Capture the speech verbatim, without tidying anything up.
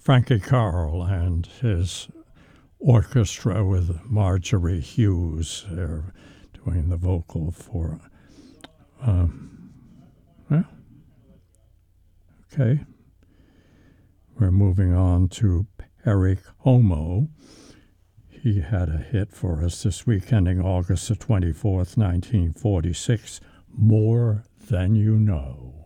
Frankie Carl and his orchestra with Marjorie Hughes. They're doing the vocal for. Um, well, okay. We're moving on to Perry Como. He had a hit for us this week, ending August the twenty-fourth, nineteen forty-six, More Than You Know.